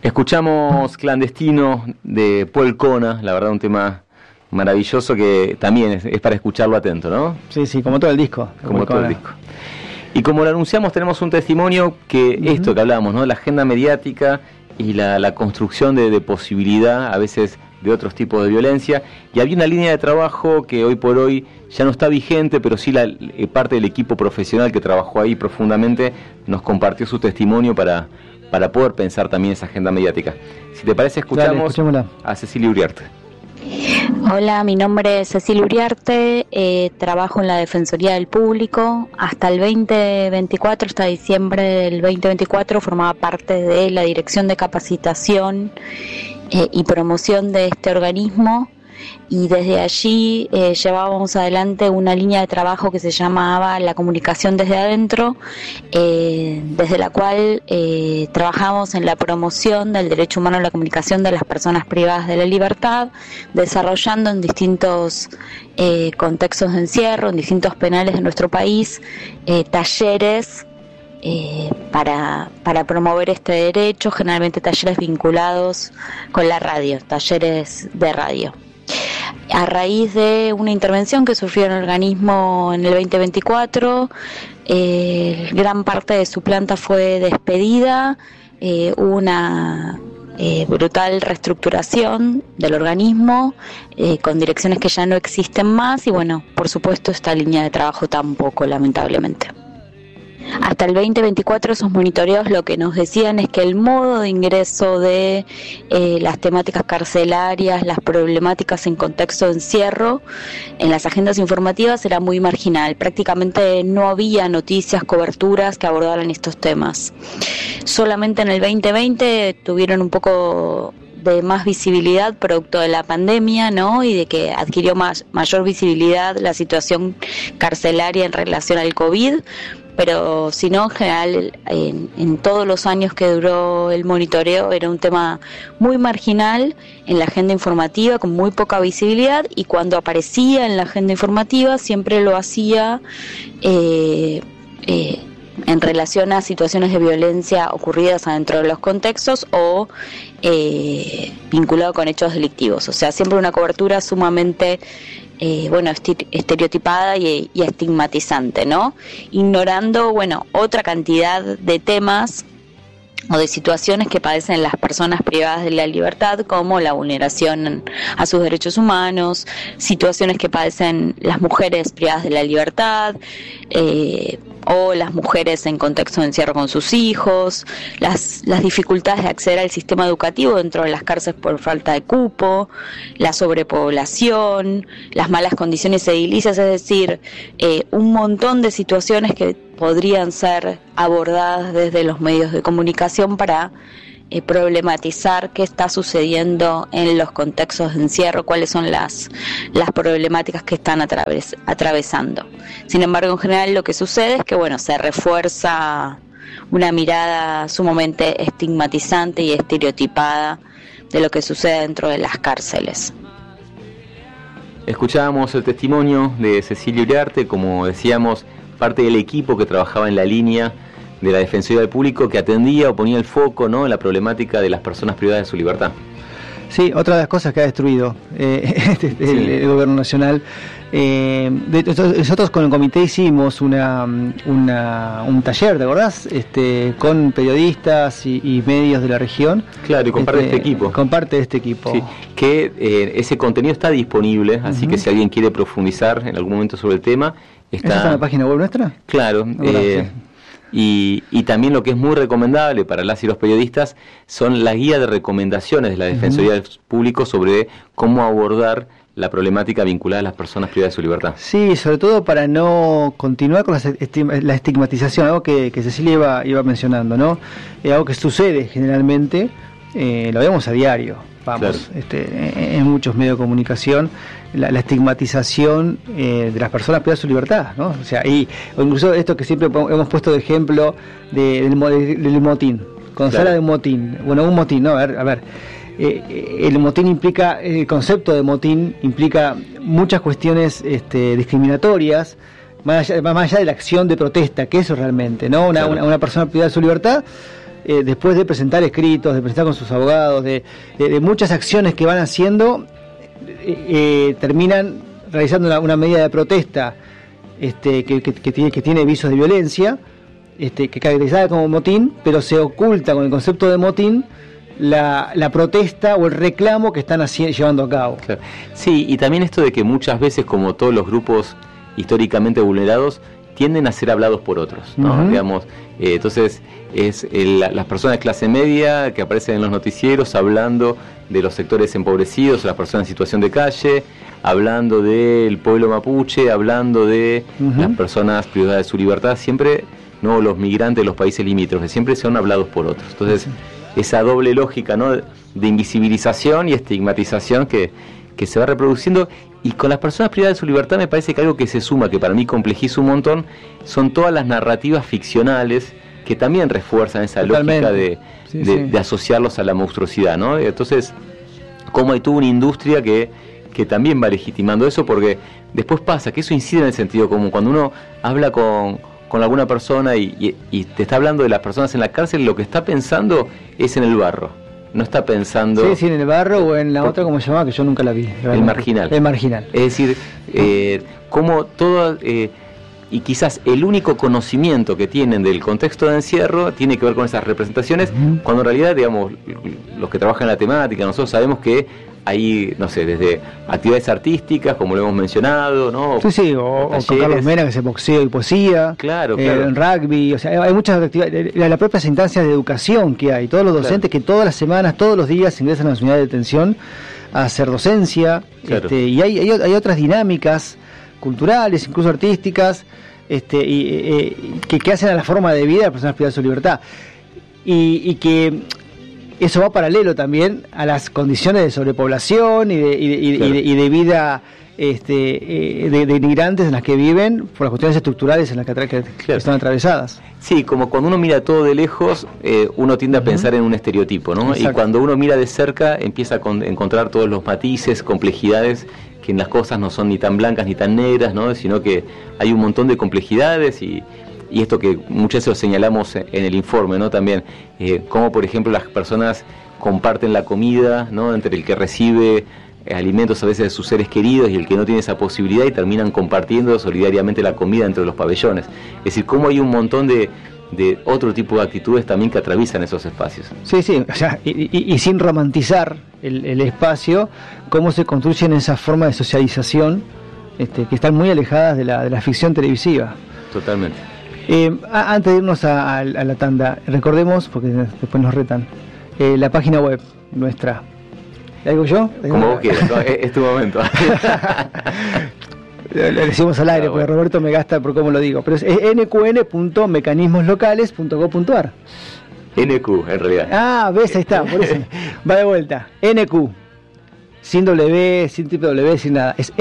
Escuchamos Clandestino de Paul Kona, la verdad un tema maravilloso que también es para escucharlo atento, ¿no? Sí, como todo el disco. Como todo el disco. Y como lo anunciamos, tenemos un testimonio que esto que hablábamos, ¿no? La agenda mediática y la construcción de posibilidad, a veces de otros tipos de violencia. Y había una línea de trabajo que hoy por hoy ya no está vigente, pero sí parte del equipo profesional que trabajó ahí profundamente nos compartió su testimonio para poder pensar también esa agenda mediática. Si te parece, escuchamos a Cecilia Uriarte. Hola, mi nombre es Cecilia Uriarte, trabajo en la Defensoría del Público. Hasta el 2024, hasta diciembre del 2024, formaba parte de la Dirección de Capacitación y Promoción de este organismo, y desde allí llevábamos adelante una línea de trabajo que se llamaba La Comunicación desde Adentro, desde la cual trabajamos en la promoción del derecho humano a la comunicación de las personas privadas de la libertad, desarrollando en distintos contextos de encierro, en distintos penales de nuestro país, talleres para promover este derecho, generalmente talleres vinculados con la radio, talleres de radio. A raíz de una intervención que sufrió el organismo en el 2024, gran parte de su planta fue despedida, hubo una brutal reestructuración del organismo, con direcciones que ya no existen más, y bueno, por supuesto esta línea de trabajo tampoco, lamentablemente. Hasta el 2024 esos monitoreos lo que nos decían es que el modo de ingreso de las temáticas carcelarias, las problemáticas en contexto de encierro, en las agendas informativas era muy marginal. Prácticamente no había noticias, coberturas que abordaran estos temas. Solamente en el 2020 tuvieron un poco de más visibilidad producto de la pandemia, ¿no? Y de que adquirió mayor visibilidad la situación carcelaria en relación al COVID. Pero si no, en general, en todos los años que duró el monitoreo era un tema muy marginal en la agenda informativa, con muy poca visibilidad, y cuando aparecía en la agenda informativa siempre lo hacía en relación a situaciones de violencia ocurridas adentro de los contextos o vinculado con hechos delictivos. O sea, siempre una cobertura sumamente estereotipada y estigmatizante, ¿no? Ignorando, otra cantidad de temas o de situaciones que padecen las personas privadas de la libertad, como la vulneración a sus derechos humanos, situaciones que padecen las mujeres privadas de la libertad, o las mujeres en contexto de encierro con sus hijos, las dificultades de acceder al sistema educativo dentro de las cárceles por falta de cupo, la sobrepoblación, las malas condiciones edilicias, es decir, un montón de situaciones que podrían ser abordadas desde los medios de comunicación para problematizar qué está sucediendo en los contextos de encierro, cuáles son las problemáticas que están atravesando. Sin embargo, en general lo que sucede es que se refuerza una mirada sumamente estigmatizante y estereotipada de lo que sucede dentro de las cárceles. Escuchábamos el testimonio de Cecilia Uriarte, como decíamos, parte del equipo que trabajaba en la línea de la Defensoría del Público, que atendía o ponía el foco, ¿no?, en la problemática de las personas privadas de su libertad. Sí, otra de las cosas que ha destruido el gobierno nacional. Nosotros con el comité hicimos un taller, ¿te acordás? Con periodistas y medios de la región. Claro, y con parte de este equipo. Con parte de este equipo. Sí, que ese contenido está disponible, así que si alguien quiere profundizar en algún momento sobre el tema, ¿está en la página web nuestra? Claro. Y también lo que es muy recomendable para las y los periodistas son la guía de recomendaciones de la Defensoría del Público sobre cómo abordar la problemática vinculada a las personas privadas de su libertad. Sí, sobre todo para no continuar con la estigmatización, algo que Cecilia iba mencionando, ¿no? Algo que sucede generalmente, lo vemos a diario, claro. En muchos medios de comunicación, la estigmatización de las personas privadas de su libertad, ¿no? O sea, o incluso esto que siempre hemos puesto de ejemplo del motín, cuando se habla de un motín, un motín, ¿no? A ver, el motín implica, el concepto de motín implica muchas cuestiones discriminatorias, más allá de la acción de protesta, que eso realmente, ¿no? Una persona privada de su libertad después de presentar escritos, de presentar con sus abogados, de muchas acciones que van haciendo, terminan realizando una medida de protesta que tiene visos de violencia, que caracterizada como motín, pero se oculta con el concepto de motín la protesta o el reclamo que están llevando a cabo. Claro. Sí, y también esto de que muchas veces, como todos los grupos históricamente vulnerados, tienden a ser hablados por otros, ¿no? Digamos, entonces es las personas de clase media que aparecen en los noticieros hablando de los sectores empobrecidos, las personas en situación de calle, hablando del pueblo mapuche, hablando de las personas privadas de su libertad, siempre, no los migrantes de los países limítrofes, siempre son hablados por otros. Entonces, esa doble lógica, ¿no?, de invisibilización y estigmatización que se va reproduciendo. Y con las personas privadas de su libertad me parece que algo que se suma, que para mí complejiza un montón, son todas las narrativas ficcionales que también refuerzan esa lógica de asociarlos a la monstruosidad, ¿no? Entonces, como hay toda una industria que también va legitimando eso, porque después pasa que eso incide en el sentido común. Cuando uno habla con alguna persona y te está hablando de las personas en la cárcel, lo que está pensando es en el barro. No está pensando... Sí, en el barro o en la otra, ¿cómo se llamaba? Que yo nunca la vi. Realmente. El marginal. El marginal. Es decir, como todo... y quizás el único conocimiento que tienen del contexto de encierro tiene que ver con esas representaciones, cuando en realidad, digamos, los que trabajan en la temática, nosotros sabemos que hay, no sé, desde actividades artísticas, como lo hemos mencionado, ¿no? Sí, o con Carlos Mena, que hace boxeo y poesía. Claro. En rugby, o sea, hay muchas actividades, las propias instancias de educación que hay, todos los docentes que todas las semanas, todos los días ingresan a las unidades de detención a hacer docencia, y hay otras dinámicas culturales, incluso artísticas, que hacen a la forma de vida de las personas privadas de su libertad. Y que eso va paralelo también a las condiciones de sobrepoblación y de vida de migrantes en las que viven por las cuestiones estructurales en las que están atravesadas. Sí, como cuando uno mira todo de lejos, uno tiende a pensar en un estereotipo, ¿no? Exacto. Y cuando uno mira de cerca, empieza a encontrar todos los matices, complejidades, que en las cosas no son ni tan blancas ni tan negras, ¿no? Sino que hay un montón de complejidades y esto que muchas veces lo señalamos en el informe, ¿no? También, cómo por ejemplo las personas comparten la comida, ¿no?, entre el que recibe alimentos a veces de sus seres queridos y el que no tiene esa posibilidad, y terminan compartiendo solidariamente la comida entre los pabellones. Es decir, cómo hay un montón de otro tipo de actitudes también que atraviesan esos espacios. Sí, o sea, y sin romantizar el espacio, cómo se construyen esas formas de socialización que están muy alejadas de la ficción televisiva. Totalmente. Antes de irnos a la tanda, recordemos, porque después nos retan, la página web nuestra. ¿La digo yo? Como vos quieras, es tu momento. Lo decimos al aire, porque Roberto me gasta por cómo lo digo, pero es nqn.mecanismoslocales.gov.ar. NQ, en realidad. Ves, ahí está, por eso. Va de vuelta. NQ. Sin W, sin triple, sin nada. Es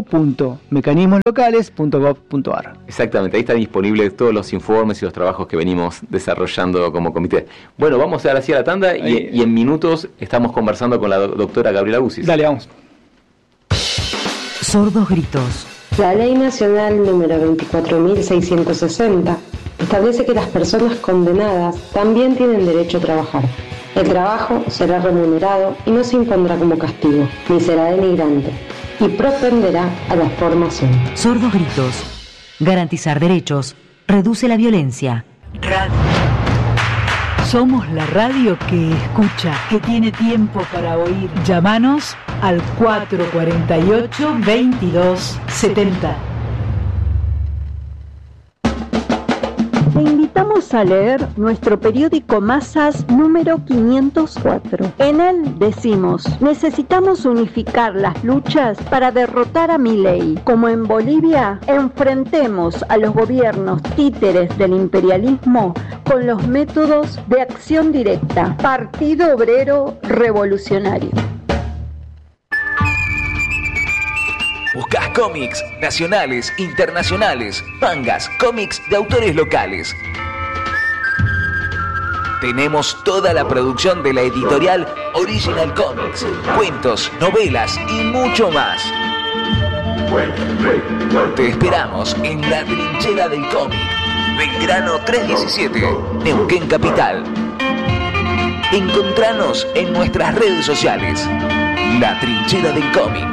nq.mecanismoslocales.gov.ar. Exactamente, ahí están disponibles todos los informes y los trabajos que venimos desarrollando como comité. Bueno, vamos ahora sí a la tanda y en minutos estamos conversando con la doctora Gabriela Guzis. Dale, vamos. Sordos gritos. La Ley Nacional número 24.660 establece que las personas condenadas también tienen derecho a trabajar. El trabajo será remunerado y no se impondrá como castigo, ni será denigrante, y propenderá a la formación. Sordos gritos. Garantizar derechos reduce la violencia. Radio. Somos la radio que escucha, que tiene tiempo para oír. Llámanos al 448-2270. Te invitamos a leer nuestro periódico Masas número 504. En él decimos: necesitamos unificar las luchas para derrotar a Milei. Como en Bolivia, enfrentemos a los gobiernos títeres del imperialismo con los métodos de acción directa. Partido Obrero Revolucionario. Buscás cómics nacionales, internacionales, mangas, cómics de autores locales. Tenemos toda la producción de la editorial Original Comics, cuentos, novelas y mucho más. Te esperamos en la trinchera del cómic, Belgrano 317, Neuquén Capital. Encontranos en nuestras redes sociales. La Trinchera del Cómic.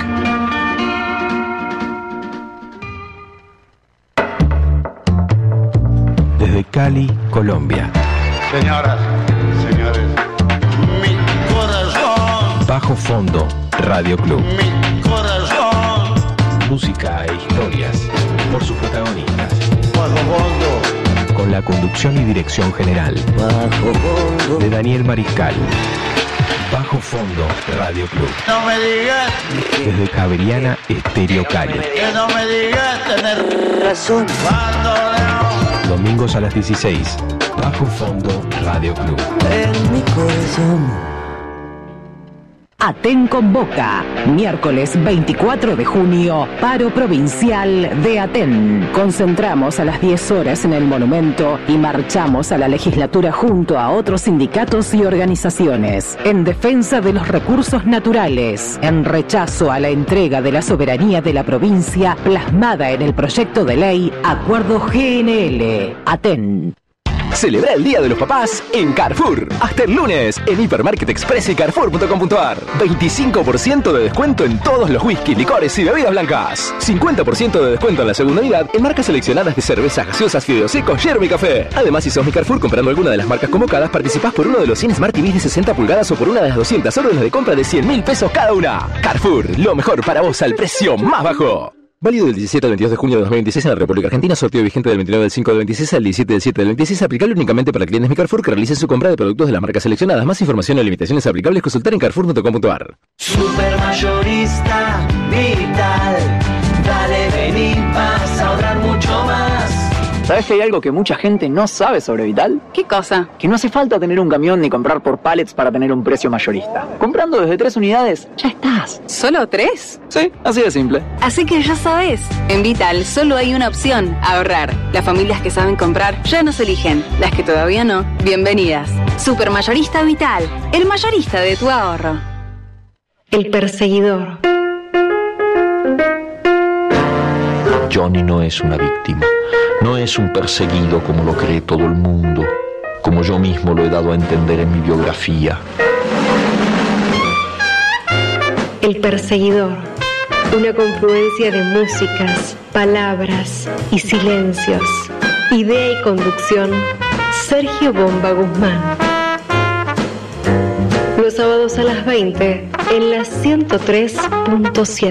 Desde Cali, Colombia. Señoras, señores, mi corazón. Bajo Fondo Radio Club. Mi corazón. Música e historias por sus protagonistas. Bajo Fondo. Con la conducción y dirección general Bajo Fondo. de Daniel Mariscal. Bajo Fondo Radio Club. No me digas. Desde Javeriana Estéreo Cali. Que no me digas tener razón. Domingos a las 16. Bajo Fondo Radio Club. En mi corazón. Aten convoca. Miércoles 24 de junio, paro provincial de Aten. Concentramos a las 10 horas en el monumento y marchamos a la legislatura junto a otros sindicatos y organizaciones en defensa de los recursos naturales, en rechazo a la entrega de la soberanía de la provincia plasmada en el proyecto de ley Acuerdo GNL. Aten. Celebra el Día de los Papás en Carrefour. Hasta el lunes en Hipermarket Express y Carrefour.com.ar. 25% de descuento en todos los whisky, licores y bebidas blancas. 50% de descuento en la segunda unidad en marcas seleccionadas de cervezas, gaseosas, fideos secos, yerba y café. Además, si sos mi Carrefour comprando alguna de las marcas convocadas, participás por uno de los 100 Smart TVs de 60 pulgadas o por una de las 200 órdenes de compra de 100.000 pesos cada una. Carrefour, lo mejor para vos al precio más bajo. Válido del 17 al 22 de junio de 2026 en la República Argentina. Sorteo vigente del 29 del 5 del 26 al 17 del 7 del 26. Aplicable únicamente para clientes Mi Carrefour que realicen su compra de productos de las marcas seleccionadas. Más información y limitaciones aplicables consultar en carrefour.com.ar. Supermayorista Vital. Dale, vení, vas a ahorrar mucho más. ¿Sabes que hay algo que mucha gente no sabe sobre Vital? ¿Qué cosa? Que no hace falta tener un camión ni comprar por pallets para tener un precio mayorista. Comprando desde 3 unidades, ya estás. ¿Solo 3? Sí, así de simple. Así que ya sabes, en Vital solo hay una opción, ahorrar. Las familias que saben comprar ya nos eligen. Las que todavía no, bienvenidas. Supermayorista Vital, el mayorista de tu ahorro. El perseguidor. Johnny no es una víctima, no es un perseguido como lo cree todo el mundo, como yo mismo lo he dado a entender en mi biografía. El perseguidor, una confluencia de músicas, palabras y silencios. Idea y conducción, Sergio Bomba Guzmán. Los sábados a las 20 en la 103.7.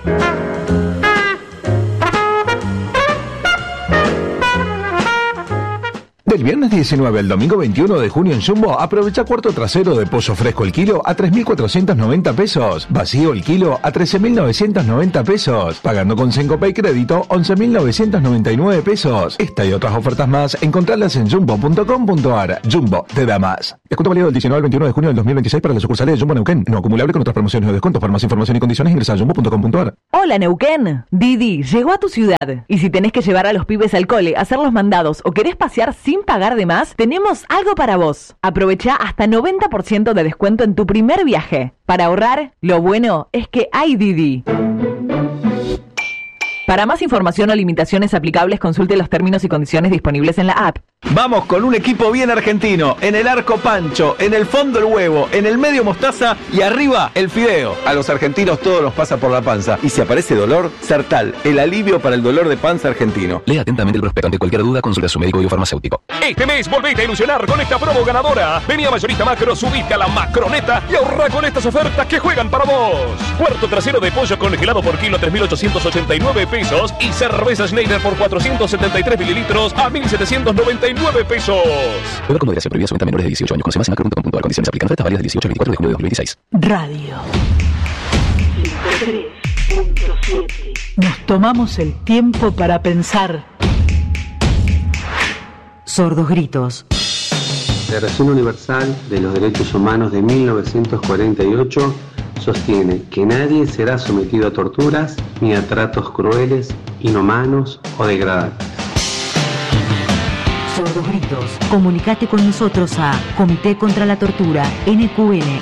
Del viernes 19 al domingo 21 de junio en Jumbo, aprovecha cuarto trasero de pollo fresco el kilo a 3.490 pesos. Vacío el kilo a 13.990 pesos. Pagando con Sencope y crédito, 11.999 pesos. Esta y otras ofertas más, encontrarlas en jumbo.com.ar. Jumbo, te da más. Descuento válido del 19 al 21 de junio del 2026 para las sucursales de Jumbo Neuquén. No acumulable con otras promociones o descuentos. Para más información y condiciones ingresa a jumbo.com.ar. Hola Neuquén, Didi llegó a tu ciudad. Y si tenés que llevar a los pibes al cole, hacer los mandados o querés pasear sin pagar de más, tenemos algo para vos. Aprovecha hasta 90% de descuento en tu primer viaje. Para ahorrar, lo bueno es que hay Didi. Para más información o limitaciones aplicables, consulte los términos y condiciones disponibles en la app. Vamos con un equipo bien argentino. En el arco Pancho, en el fondo el huevo, en el medio mostaza y arriba el fideo. A los argentinos todos los pasa por la panza. Y si aparece dolor, Sertal, el alivio para el dolor de panza argentino. Lea atentamente el prospecto. Ante cualquier duda, consulte a su médico y o farmacéutico. Este mes volvete a ilusionar con esta promo ganadora. Vení a Mayorista Macro, subite a la macroneta y ahorra con estas ofertas que juegan para vos. Cuarto trasero de pollo congelado por kilo a 3.889 pesos y cerveza Schneider por 473 mililitros a 1.799 pesos. Juega con moderación, prohibida su venta a menores de 18 años. Conoce más en macro.com.ar. Condiciones aplican. Ofertas válidas del 18 al 24 de junio de 2026. Radio 103.7. Nos tomamos el tiempo para pensar. Sordos gritos. La Declaración Universal de los Derechos Humanos de 1948 sostiene que nadie será sometido a torturas ni a tratos crueles, inhumanos o degradantes. Sordos gritos. Comunicate con nosotros a Comité contra la Tortura, NQN,